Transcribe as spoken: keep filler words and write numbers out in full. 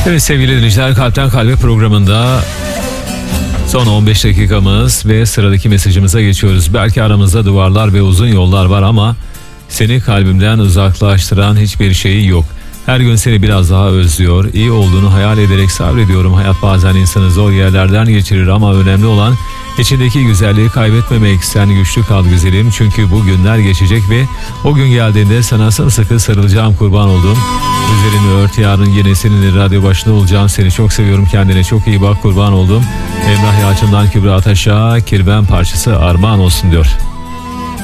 Evet sevgili dinleyiciler, Kalpten Kalbe programında son on beş dakikamız ve sıradaki mesajımıza geçiyoruz. Belki aramızda duvarlar ve uzun yollar var ama seni kalbimden uzaklaştıran hiçbir şey yok. Her gün seni biraz daha özlüyor, iyi olduğunu hayal ederek sabrediyorum. Hayat bazen insanı zor yerlerden geçirir ama önemli olan içindeki güzelliği kaybetmemek. Sen güçlü kal güzelim, çünkü bu günler geçecek ve o gün geldiğinde sana sımsıkı sarılacağım, kurban olduğum. Üzerini ört, yarın yine seninle radyo başında olacağım. Seni çok seviyorum, kendine çok iyi bak, kurban olduğum. Emrah Yalçın'dan Kübra Ataş'a Kirben parçası armağan olsun diyor.